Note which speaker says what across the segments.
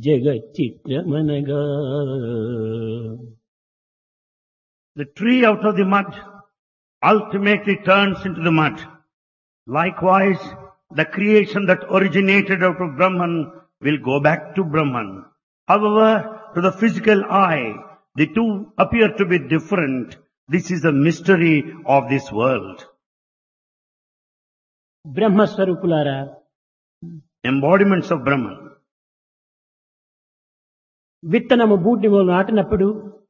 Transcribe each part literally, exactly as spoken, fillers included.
Speaker 1: జగచ్చిత్రమనగా.
Speaker 2: The tree out of the mud ultimately turns into the mud. Likewise, the creation that originated out of Brahman will go back to Brahman. However, to the physical eye, the two appear to be different. This is the mystery of this world.
Speaker 1: బ్రహ్మస్వరూపులారా,
Speaker 2: Embodiments of Brahman.
Speaker 1: విత్తనము భూమిలో నాటినప్పుడు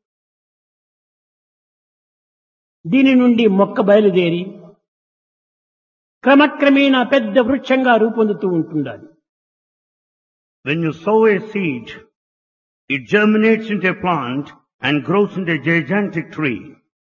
Speaker 1: దీని నుండి మొక్క బయలుదేరి క్రమక్రమేణా పెద్ద వృక్షంగా రూపొందుతూ ఉంటుండాలి.
Speaker 2: When you sow a seed, it germinates into a plant and grows into a gigantic tree.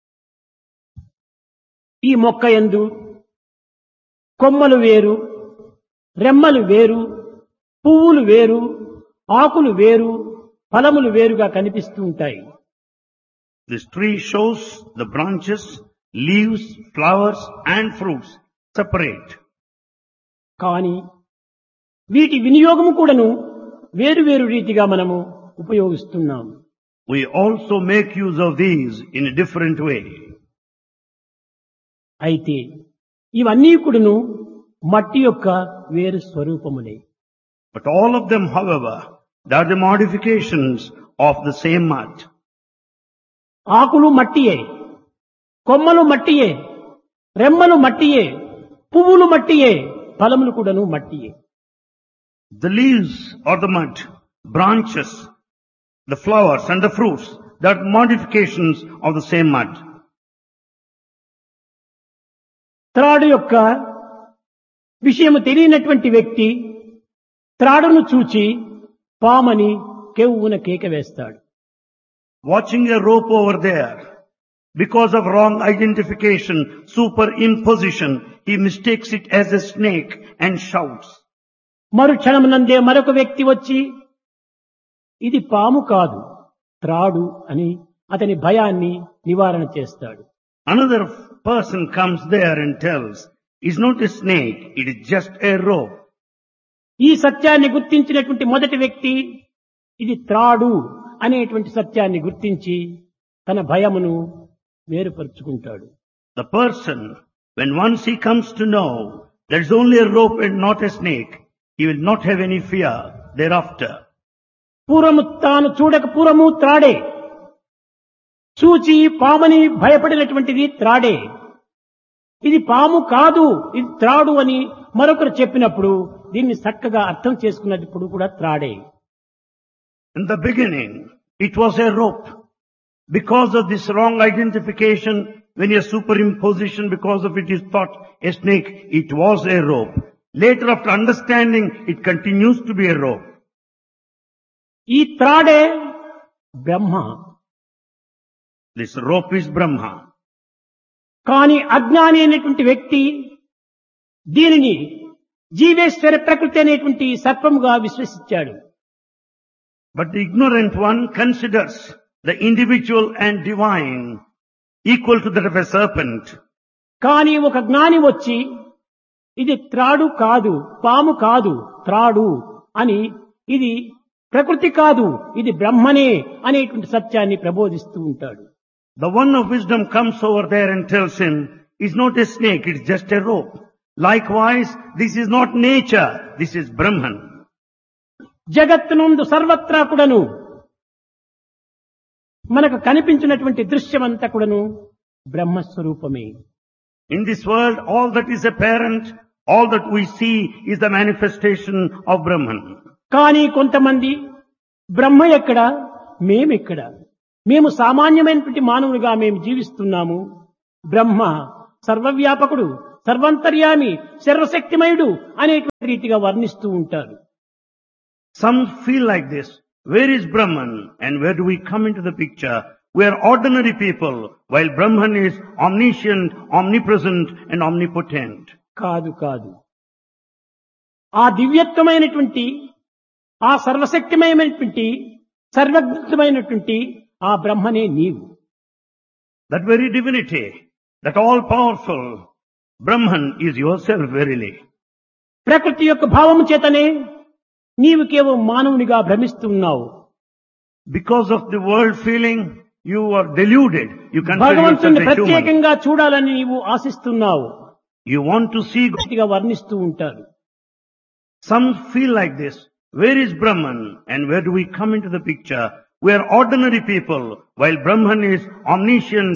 Speaker 1: ఈ మొక్క యందు కొమ్మలు వేరు, రెమ్మలు వేరు, పువ్వులు వేరు, ఆకులు వేరు, ఫలములు వేరుగా కనిపిస్తూ ఉంటాయి.
Speaker 2: This tree shows the branches, leaves, flowers and fruits separate.
Speaker 1: కానీ వీటి వినియోగము కూడాను వేరు వేరు రీతిగా మనము ఉపయోగిస్తున్నాం.
Speaker 2: We also make use of these in a different way.
Speaker 1: అయితే ఇవన్నీ కూడాను మట్టి యొక్క వేరు స్వరూపములే.
Speaker 2: But all of them, however, they are the modifications of the same mud.
Speaker 1: ఆకులు మట్టియే, కొమ్మలు మట్టియే, రెమ్మలు మట్టియే, పువ్వులు మట్టియే, ఫలములు కూడాను మట్టియే.
Speaker 2: The leaves are the mud, branches, the flowers and the fruits, they are modifications of the same mud.
Speaker 1: త్రాడు యొక్క విషయము తెలియనటువంటి వ్యక్తి త్రాడును చూచి పామని కెవ్వున కేక వేస్తాడు.
Speaker 2: Watching a rope over there, because of wrong identification, superimposition, he mistakes it as a snake and shouts.
Speaker 1: మరు క్షణమునందే మరొక వ్యక్తి వచ్చి ఇది పాము కాదు త్రాడు అని అతని భయాన్ని నివారణ చేస్తాడు.
Speaker 2: Another person comes there and tells, it's not a snake, it is just a rope.
Speaker 1: ఈ సత్యాన్ని గుర్తించినటువంటి మొదటి వ్యక్తి ఇది త్రాడు అనేటువంటి సత్యాన్ని గుర్తించి తన భయమును వేరుపరుచుకుంటాడు.
Speaker 2: The person, when once he comes to know there is only a rope and not a snake, he will not have any fear thereafter.
Speaker 1: పూర్వము తాను చూడక పూర్వము త్రాడే, చూచి పామని భయపడినటువంటిది త్రాడే. ఇది పాము కాదు ఇది త్రాడు అని మరొకరు చెప్పినప్పుడు దీన్ని చక్కగా అర్థం చేసుకున్నప్పుడు కూడా త్రాడే.
Speaker 2: In the beginning, it was a rope. Because of this wrong identification, when a superimposition because of it is thought a snake, it was a rope. Later, after understanding, it continues to be a rope.
Speaker 1: ఈ త్రాడే బ్రహ్మ.
Speaker 2: This rope is Brahma.
Speaker 1: కానీ అజ్ఞాని అనేటువంటి వ్యక్తి దీనిని జీవేశ్వర ప్రకృతి అనేటువంటి సర్పముగా విశ్వసించాడు.
Speaker 2: But the ignorant one considers the individual and divine equal to that of a serpent.
Speaker 1: కానీ ఒక జ్ఞాని వచ్చి ఇది త్రాడు కాదు, పాము కాదు, త్రాడు అని ఇది ప్రకృతి కాదు ఇది బ్రహ్మనే అనేటువంటి సత్యాన్ని ప్రబోధిస్తూ ఉంటాడు.
Speaker 2: The one of wisdom comes over there and tells him, it's not a snake, it's just a rope. Likewise, this is not nature, this is Brahman.
Speaker 1: జగత్తునందు సర్వత్రా కూడాను మనకు కనిపించినటువంటి దృశ్యమంతా కూడాను బ్రహ్మస్వరూపమే.
Speaker 2: In this world, all that is apparent, all that we see is the manifestation of Brahman.
Speaker 1: కానీ కొంతమంది బ్రహ్మ ఎక్కడ, మేమెక్కడ, మేము సామాన్యమైనటువంటి మానవులుగా మేము జీవిస్తున్నాము, బ్రహ్మ సర్వవ్యాపకుడు, సర్వంతర్యామి, సర్వశక్తిమయుడు అనేటువంటి రీతిగా వర్ణిస్తూ ఉంటారు.
Speaker 2: Some feel like this. Where is Brahman and where do we come into the picture? We are ordinary people while Brahman is omniscient, omnipresent and omnipotent.
Speaker 1: కాదు కాదు, ఆ దివ్యత్వమైనటువంటి ఆ సర్వశక్తిమయమైనటువంటి సర్వజ్ఞమైనటువంటి ఆ బ్రహ్మనే నీవు.
Speaker 2: That very divinity, that all-powerful Brahman is yourself verily.
Speaker 1: ప్రకృతి యొక్క భావము చేతనే నీవు కేవలం మానవునిగా భ్రమిస్తున్నావు.
Speaker 2: Because of the world feeling, you are deluded. You consider yourself
Speaker 1: భగవంతుని
Speaker 2: a human.
Speaker 1: ప్రత్యేకంగా చూడాలని నీవు ఆశిస్తున్నావు.
Speaker 2: You want to see God.
Speaker 1: గట్టిగా వర్ణిస్తూ ఉంటారు.
Speaker 2: Some feel like this. Where is Brahman? And where do we come into the picture? We are ordinary people, while Brahman is omniscient,